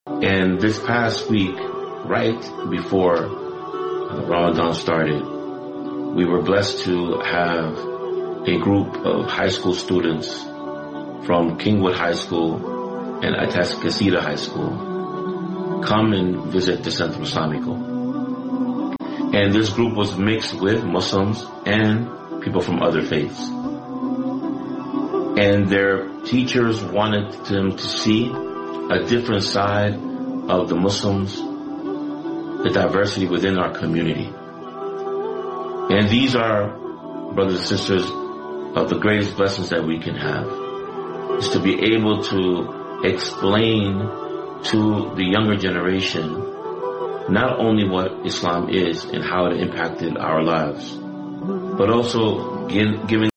And this past week, right before Ramadan started, we were blessed to have a group of high school students from Kingwood High School and Atascocita High School come and visit the Centro Islamico. And this group was mixed with Muslims and people from other faiths. And their teachers wanted them to see a different side of the Muslims, the diversity within our community. And these are, brothers and sisters, of the greatest blessings that we can have, is to be able to explain to the younger generation not only what Islam is and how it impacted our lives, but also giving